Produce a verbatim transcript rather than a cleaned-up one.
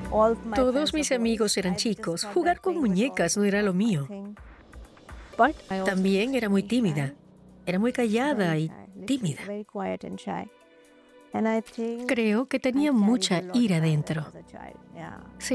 Todos mis amigos eran chicos. Jugar con muñecas no era lo mío. También era muy tímida. Era muy callada y tímida. Creo que tenía mucha ira dentro. Sí.